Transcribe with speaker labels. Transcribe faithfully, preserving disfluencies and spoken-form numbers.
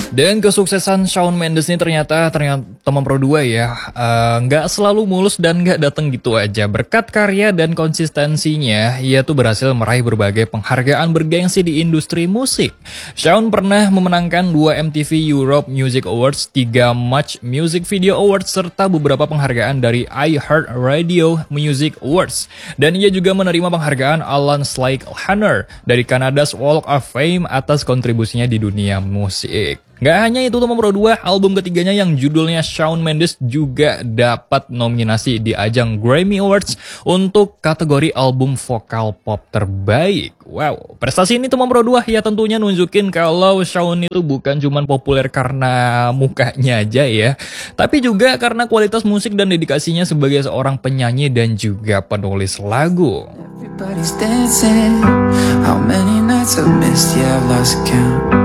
Speaker 1: Dan kesuksesan Shawn Mendes ini ternyata ternyata teman Pro dua ya, eh, nggak uh, selalu mulus dan nggak datang gitu aja. Berkat karya dan konsistensinya, ia tuh berhasil meraih berbagai penghargaan bergengsi di industri musik. Shawn pernah memenangkan dua M T V Europe Music Awards, tiga Much Music Video Awards, serta beberapa penghargaan dari iHeartRadio Music Awards. Dan ia juga menerima penghargaan Alan Sly Hanner dari Kanada's Walk of Fame atas kontribusinya di dunia musik. Gak hanya itu, teman Pro dua, album ketiganya yang judulnya Shawn Mendes juga dapat nominasi di ajang Grammy Awards untuk kategori album vokal pop terbaik. Wow, prestasi ini teman Pro dua ya tentunya nunjukin kalau Shawn itu bukan cuma populer karena mukanya aja ya, tapi juga karena kualitas musik dan dedikasinya sebagai seorang penyanyi dan juga penulis lagu.
Speaker 2: Everybody's dancing. How many nights I've missed, yeah, I've lost count.